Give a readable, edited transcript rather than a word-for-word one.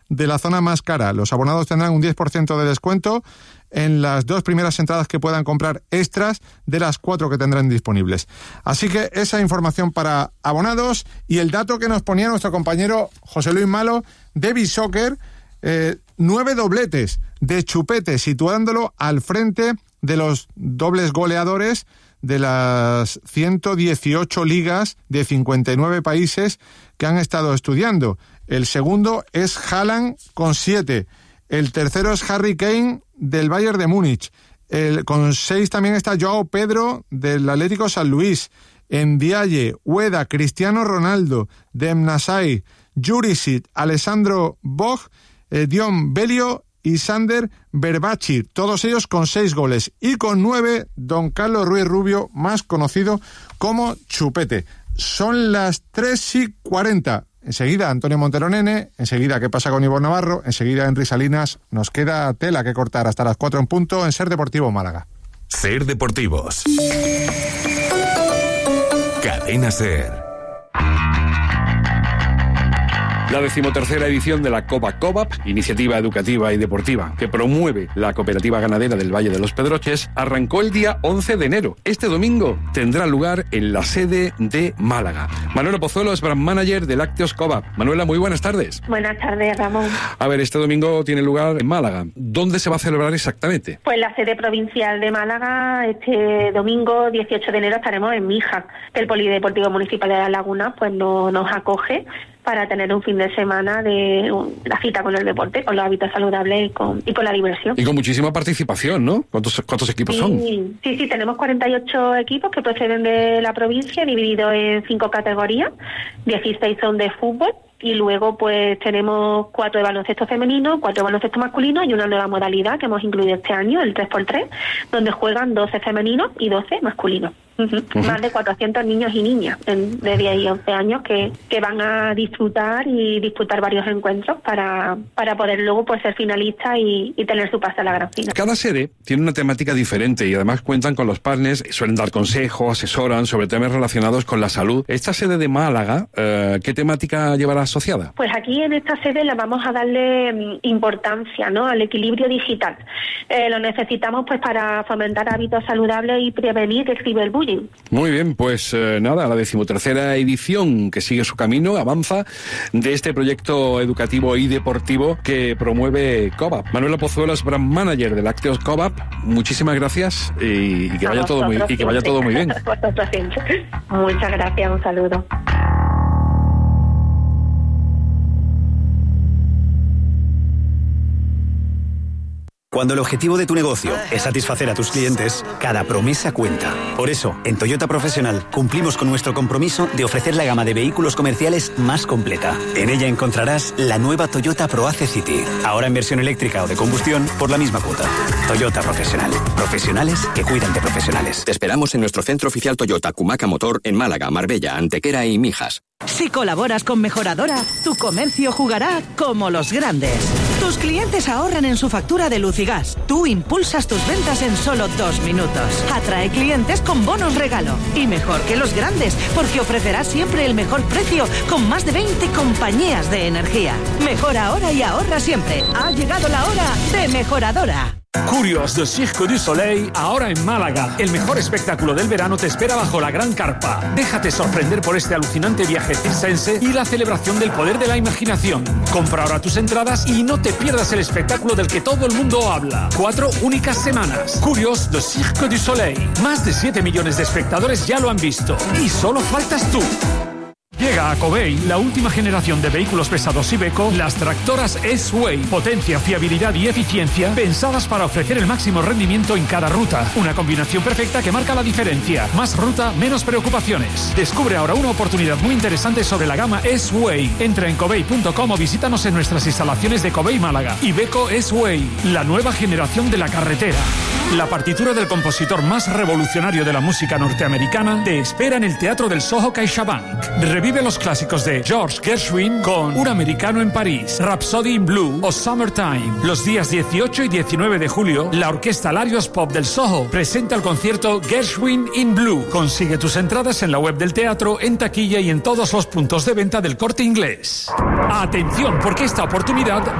de la zona más cara. Los abonados tendrán un 10% de descuento en las 2 primeras entradas que puedan comprar extras de las 4 que tendrán disponibles. Así que esa información para abonados, y el dato que nos ponía nuestro compañero José Luis Malo de Bisoccer, 9 dobletes de Chupete, situándolo al frente de los dobles goleadores de las 118 ligas de 59 países que han estado estudiando. El segundo es Haaland con 7. El tercero es Harry Kane del Bayern de Múnich. Con 6 también está Joao Pedro del Atlético San Luis. Ndiaye, Ueda, Cristiano Ronaldo, Demnasai, Jurisic, Alessandro Boch, Dion Belio y Sander Berbacci, todos ellos con 6 goles. Y con 9, don Carlos Ruiz Rubio, más conocido como Chupete. Son las 3:40. Enseguida Antonio Montero Nene, enseguida ¿Qué pasa con Ivonne Navarro?, enseguida Henry Salinas. Nos queda tela que cortar hasta las 4 en punto en Ser Deportivo Málaga. Ser Deportivos. Cadena Ser. La 13ª edición de la Copa COVAP, iniciativa educativa y deportiva que promueve la Cooperativa Ganadera del Valle de los Pedroches, arrancó el día 11 de enero. Este domingo tendrá lugar en la sede de Málaga. Manuela Pozuelo es brand manager de Lácteos COVAP. Manuela, muy buenas tardes. Buenas tardes, Ramón. A ver, este domingo tiene lugar en Málaga. ¿Dónde se va a celebrar exactamente? Pues la sede provincial de Málaga. Este domingo 18 de enero estaremos en Mijas. El Polideportivo Municipal de La Laguna pues nos acoge para tener un fin de semana de la cita con el deporte, con los hábitos saludables y con la diversión. Y con muchísima participación, ¿no? ¿Cuántos equipos son? Sí, tenemos 48 equipos que proceden de la provincia, divididos en 5 categorías, 16 son de fútbol, y luego pues tenemos 4 de baloncesto femenino, 4 de baloncesto masculino y una nueva modalidad que hemos incluido este año, el 3x3, donde juegan 12 femeninos y 12 masculinos. Más de 400 niños y niñas de 10 y 11 años que van a disfrutar y disputar varios encuentros para poder luego pues ser finalistas y tener su pase a la gran final. Cada sede tiene una temática diferente y además cuentan con los partners, suelen dar consejos, asesoran sobre temas relacionados con la salud. Esta sede de Málaga, ¿qué temática llevará asociada? Pues aquí en esta sede le vamos a darle importancia, ¿no?, al equilibrio digital. Lo necesitamos pues para fomentar hábitos saludables y prevenir el ciberbullying. Muy bien, pues nada, la 13ª edición que sigue su camino, avanza, de este proyecto educativo y deportivo que promueve COVAP. Manuela Pozuelo es brand manager de Lácteos COVAP. Muchísimas gracias y que vaya todo muy bien. Muchas gracias, un saludo. Cuando el objetivo de tu negocio es satisfacer a tus clientes, cada promesa cuenta. Por eso, en Toyota Profesional cumplimos con nuestro compromiso de ofrecer la gama de vehículos comerciales más completa. En ella encontrarás la nueva Toyota ProAce City, ahora en versión eléctrica o de combustión por la misma cuota. Toyota Profesional. Profesionales que cuidan de profesionales. Te esperamos en nuestro centro oficial Toyota Cumaca Motor en Málaga, Marbella, Antequera y Mijas. Si colaboras con Mejoradora, tu comercio jugará como los grandes. Tus clientes ahorran en su factura de luz y gas. Tú impulsas tus ventas en solo 2 minutos. Atrae clientes con bonos regalo. Y mejor que los grandes, porque ofrecerás siempre el mejor precio con más de 20 compañías de energía. Mejora ahora y ahorra siempre. Ha llegado la hora de Mejoradora. Curios de Cirque du Soleil, ahora en Málaga. El mejor espectáculo del verano te espera bajo la gran carpa. Déjate sorprender por este alucinante viaje circense y la celebración del poder de la imaginación. Compra ahora tus entradas y no te pierdas el espectáculo del que todo el mundo habla. 4 únicas semanas. Curios de Cirque du Soleil. Más de 7 millones de espectadores ya lo han visto. Y solo faltas tú. Llega a Covey la última generación de vehículos pesados Iveco, las tractoras S-Way. Potencia, fiabilidad y eficiencia pensadas para ofrecer el máximo rendimiento en cada ruta. Una combinación perfecta que marca la diferencia. Más ruta, menos preocupaciones. Descubre ahora una oportunidad muy interesante sobre la gama S-Way. Entra en covey.com o visítanos en nuestras instalaciones de Covey Málaga. Iveco S-Way, la nueva generación de la carretera. La partitura del compositor más revolucionario de la música norteamericana te espera en el Teatro del Soho CaixaBank. Revive los clásicos de George Gershwin con Un americano en París, Rhapsody in Blue o Summertime. Los días 18 y 19 de julio, la Orquesta Larios Pop del Soho presenta el concierto Gershwin in Blue. Consigue tus entradas en la web del teatro, en taquilla y en todos los puntos de venta del Corte Inglés. Atención, porque esta oportunidad